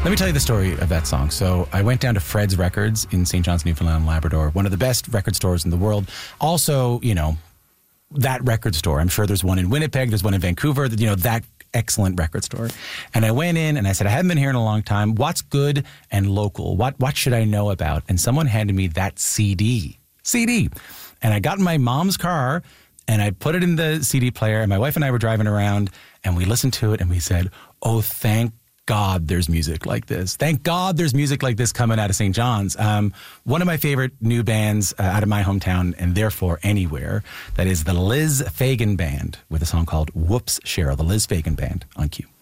Let me tell you the story of that song. So I went down to Fred's Records in St. John's, Newfoundland and Labrador, one of the best record stores in the world. Also, that record store. I'm sure there's one in Winnipeg, there's one in Vancouver, that excellent record store. And I went in and I said, I haven't been here in a long time. What's good and local? What should I know about? And someone handed me that CD. And I got in my mom's car and I put it in the CD player, and my wife and I were driving around and we listened to it and we said, oh, thank God there's music like this. Thank God there's music like this coming out of St. John's. One of my favorite new bands out of my hometown, and therefore anywhere, that is the Liz Fagan Band with a song called Whoops, Cheryl, the Liz Fagan Band on Q.